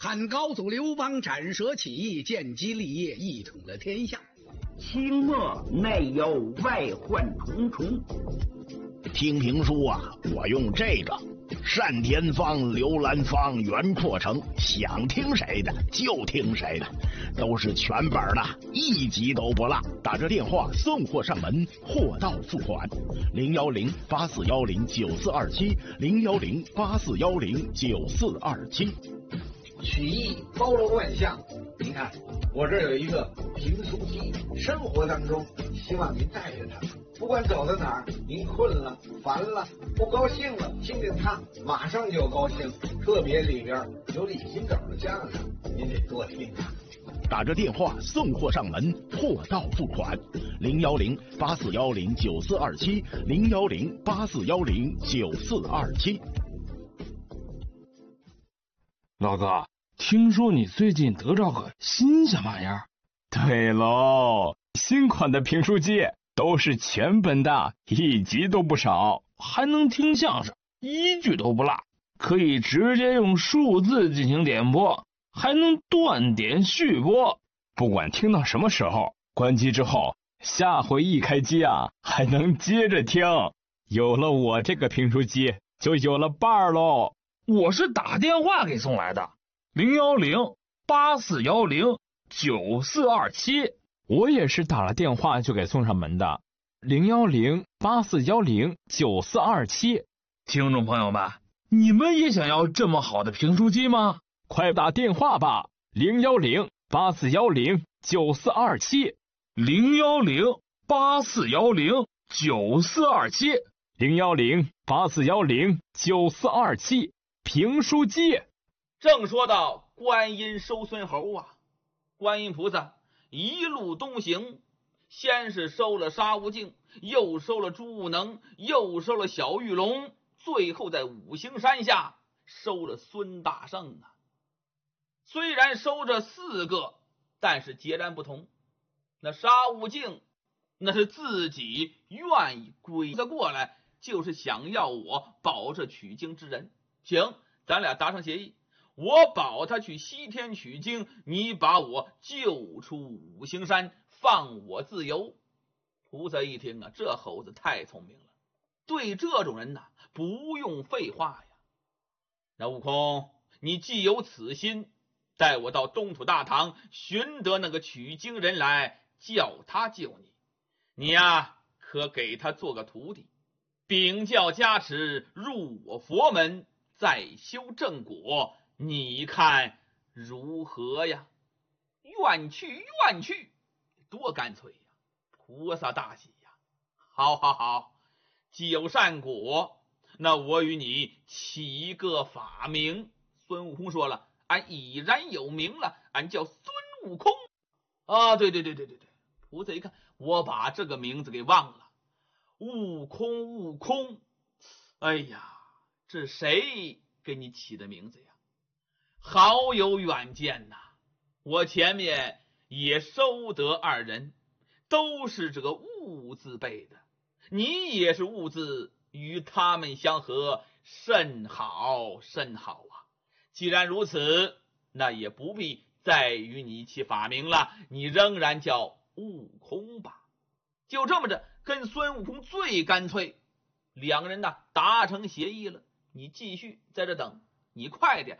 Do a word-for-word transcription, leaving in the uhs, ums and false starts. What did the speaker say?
汉高祖刘邦斩蛇起义，建基立业，一统了天下。 清末内忧外患重重。 听评书啊，我用这个单田芳、刘兰芳、袁阔成，想听谁的就听谁的，都是全本的，一集都不落。打这电话送货上门，货到付款。零幺零八四幺零九四二七，零幺零八四幺零九四二七。 曲艺包罗万象，您看我这有一个评书机，生活当中希望您带着它，不管走到哪儿，您困了、烦了、不高兴了，听听它，马上就高兴。特别里边有李金斗的相声，您得多听啊。 打着电话送货上门，货到付款。零幺零八四幺零九四二七，零幺零八四幺零九四二七。 老哥，听说你最近得着个新鲜玩意儿？ 对喽，新款的评书机都是全本的，一集都不少， 还能听相声，一句都不落，可以直接用数字进行点播，还能断点续播。 不管听到什么时候，关机之后，下回一开机啊，还能接着听。有了我这个评书机，就有了伴儿喽。 我是打电话给送来的，零幺零八四幺零九四二七。 我也是打了电话就给送上门的，零幺零八四幺零九四二七。 听众朋友们，你们也想要这么好的评书机吗？ 快打电话吧，零幺零八四幺零九四二七， 零幺零八四幺零九四二七， 零幺零八四幺零九四二七。评书机。 正说到观音收孙猴啊，观音菩萨一路东行，先是收了沙悟净，又收了朱悟能，又收了小玉龙，最后在五行山下收了孙大圣啊。虽然收着四个，但是截然不同。那沙悟净那是自己愿意归得过来，就是想要我保这取经之人。行，咱俩达成协议，我保他去西天取经，你把我救出五行山，放我自由。菩萨一听啊，这猴子太聪明了，对这种人呐，不用废话呀。那悟空，你既有此心，带我到东土大唐寻得那个取经人来，叫他救你。你呀，可给他做个徒弟，禀教加持，入我佛门，再修正果，你看如何呀？愿去愿去，多干脆呀！菩萨大喜呀！好好好，既有善果，那我与你起个法名。孙悟空说了，俺已然有名了，俺叫孙悟空啊！对对对对对对，菩萨一看，我把这个名字给忘了。悟空悟空，哎呀，这谁给你起的名字呀？好有远见呐！我前面也收得二人，都是这个悟字辈的，你也是悟字，与他们相合，甚好甚好啊！既然如此，那也不必再与你起法名了，你仍然叫悟空吧。就这么着，跟孙悟空最干脆，两个人呢达成协议了。你继续在这等，你快点